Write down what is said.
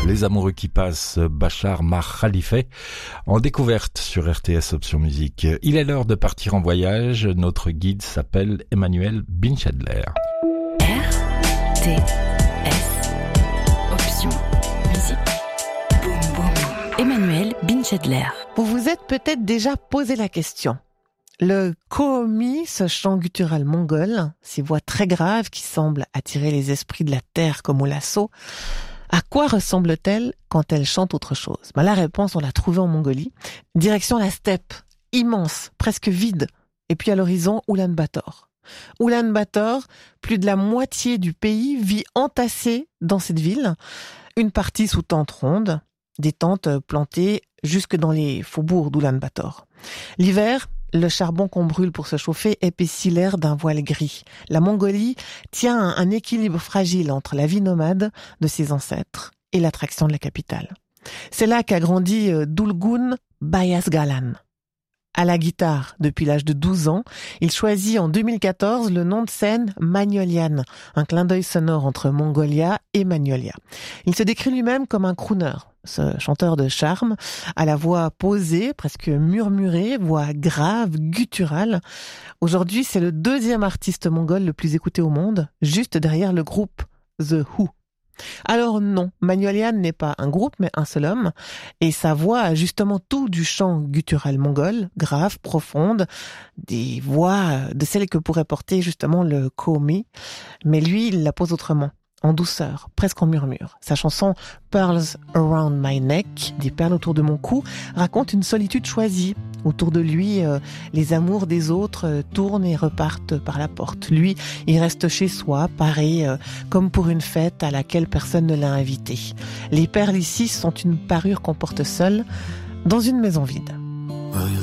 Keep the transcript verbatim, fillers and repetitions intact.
Les amoureux qui passent, Bachar Mar Khalife, en découverte sur R T S Option Musique. Il est l'heure de partir en voyage. Notre guide s'appelle Emmanuel Binchedler. R T S Option Musique. Boum boum. Emmanuel Binchedler. Vous vous êtes peut-être déjà posé la question. Le Komi, ce chant guttural mongol, ces voix très graves qui semblent attirer les esprits de la terre comme au lasso, à quoi ressemble-t-elle quand elle chante autre chose ? Ben, la réponse, on l'a trouvée en Mongolie. Direction la steppe, immense, presque vide. Et puis à l'horizon, Oulan-Bator. Oulan-Bator, plus de la moitié du pays vit entassée dans cette ville. Une partie sous tentes rondes, des tentes plantées jusque dans les faubourgs d'Oulan-Bator. L'hiver, le charbon qu'on brûle pour se chauffer épaissit l'air d'un voile gris. La Mongolie tient un, un équilibre fragile entre la vie nomade de ses ancêtres et l'attraction de la capitale. C'est là qu'a grandi Dulgun Bayazgalan. À la guitare depuis l'âge de douze ans, il choisit en deux mille quatorze le nom de scène Magnolian, un clin d'œil sonore entre Mongolia et Magnolia. Il se décrit lui-même comme un crooner, ce chanteur de charme, à la voix posée, presque murmurée, voix grave, gutturale. Aujourd'hui, c'est le deuxième artiste mongol le plus écouté au monde, juste derrière le groupe The Who. Alors non, Magnolian n'est pas un groupe, mais un seul homme, et sa voix a justement tout du chant guttural mongol, grave, profonde, des voix de celles que pourrait porter justement le Komi, mais lui, il la pose autrement. En douceur, presque en murmure. Sa chanson « Pearls Around My Neck », des perles autour de mon cou, raconte une solitude choisie. Autour de lui, euh, les amours des autres euh, tournent et repartent par la porte. Lui, il reste chez soi, paré euh, comme pour une fête à laquelle personne ne l'a invité. Les perles ici sont une parure qu'on porte seule dans une maison vide.